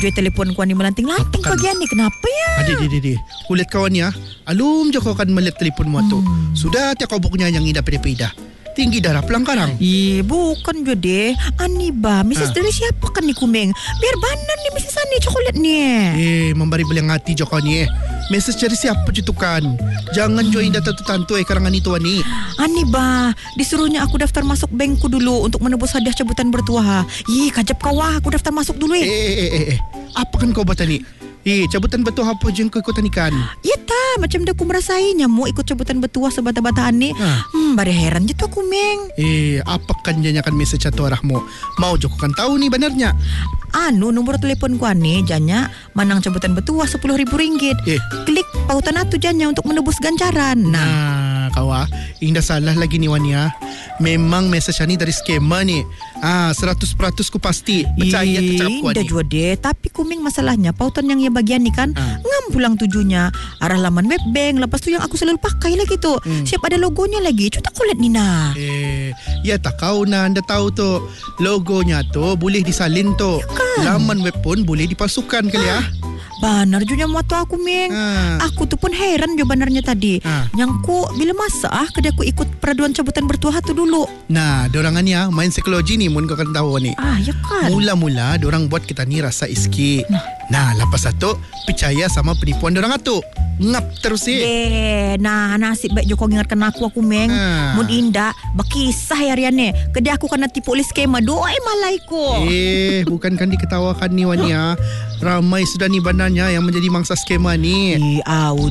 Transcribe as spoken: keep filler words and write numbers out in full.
Jual telefon ku ni melanting-lanting Apakan? pagi ni. Kenapa ya? Adik, adik, adik. Kulit kawan ya. Alum je kau akan melihat telefon mu tu. Hmm. Sudah tiap kau buknya yang indah peda-peda. Tinggi darah pelangkarang. Eh, bukan je deh. Ani ba, missus Ha. Dari siapa kan ni kumeng? Biar banan ni missus Ani coklat ni. Eh, memberi beliang hati jo kau ni eh. Mesej dari siapa je tu kan? Jangan jo indah tantu-tantu eh karangan itu ni. Ani ba, disuruhnya aku daftar masuk bankku dulu untuk menebus hadiah cabutan bertuah. Ih, kajap kau wah, aku daftar masuk dulu Eh, eh. eh, eh, eh. Apa kan kau buat ni? Eh, cabutan bertuah apa je yang kau ikutan ikan? Ya tak, macam dah aku merasai nyamuk ikut cabutan bertuah sebata-bataan ni. Ha. Hmm, bari heran je tu aku meng. Eh, apa kan janya kan mesej atau arahmu? Mau jo kau kan tahu ni benarnya? Anu nombor telefon ku ani janya manang cabutan bertuah sepuluh ribu ringgit. Eh. Klik pautan atu janya untuk menebus ganjaran. Nah, Nah, kawa, indah salah lagi ni Wania. Memang mesej ni dari skema ni. Ah, seratus peratus ku pasti. Percaya ke cakap ku dah ni. jua deh. Tapi kuming masalahnya pautan yang ia bagian ni kan Ah. ngam pulang tujunya arah laman web bank. Lepas tu yang aku selalu pakai lagi tu. Hmm. Siap ada logonya lagi. Cuta aku lihat ni nah. Eh, ya tak kau na anda tahu tu. Logonya tu boleh disalin tu. kan? Laman web pun boleh dipalsukan kali ya. Banar junya moto aku meng. Ah. Aku tu pun heran jo banarnya tadi. Ah. Yang ku bila masa ah kada aku ikut peraduan cabutan bertuah tu dulu. Nah, dorangan ya main psikologi ni mun kau kan tahu ni. Ah, ya kan. Mula-mula dorang buat kita ni rasa iski. Nah, nah lepas satu percaya sama penipuan dorang tu. Ngap terus eh. Eh, nah nasib baik Joko ingatkan aku aku meng. Ah. Mun indah bakisah ya Riane. Kedai aku kena tipu oleh skema doai malaiku. Eh, bukan kan diketawakan ni Wania. Ramai sudah ni bananya yang menjadi mangsa skema ni. Eh, au